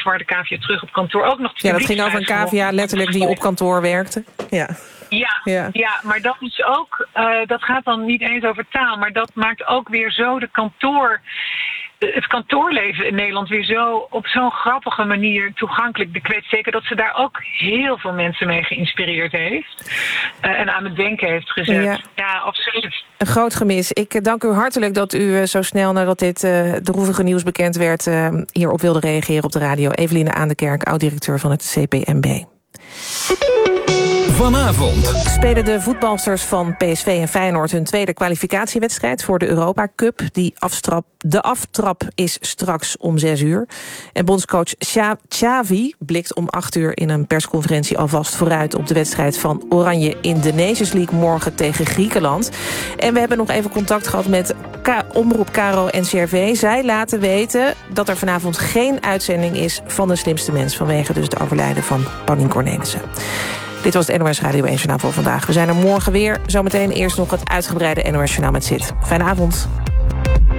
verwarde cavia terug op kantoor. Ook nog ja, dat ging over een cavia letterlijk die op kantoor werkte. Ja, maar dat is ook, dat gaat dan niet eens over taal, maar dat maakt ook weer zo het kantoorleven in Nederland weer zo op zo'n grappige manier toegankelijk. Ik weet zeker dat ze daar ook heel veel mensen mee geïnspireerd heeft. En aan het denken heeft gezet. Ja, absoluut. Een groot gemis. Ik dank u hartelijk dat u zo snel nadat dit droevige nieuws bekend werd hierop wilde reageren op de radio. Eveline Aandekerk, oud-directeur van het CPMB. Vanavond spelen de voetbalsters van PSV en Feyenoord hun tweede kwalificatiewedstrijd voor de Europa Cup. De aftrap is straks om 6:00. En bondscoach Xavi blikt om 8:00 in een persconferentie alvast vooruit op de wedstrijd van Oranje in de Nations League morgen tegen Griekenland. En we hebben nog even contact gehad met Omroep Caro NCRV. Zij laten weten dat er vanavond geen uitzending is van De Slimste Mens vanwege dus de overlijden van Paulien Cornelissen. Dit was het NOS Radio 1 Journaal voor vandaag. We zijn er morgen weer. Zometeen eerst nog het uitgebreide NOS Journaal met Sid. Fijne avond.